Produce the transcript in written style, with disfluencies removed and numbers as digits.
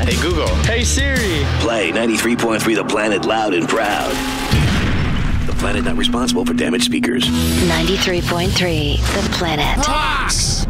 Hey, Google. Hey, Siri. Play 93.3 The Planet loud and proud. The Planet not responsible for damaged speakers. 93.3 The Planet. Fox!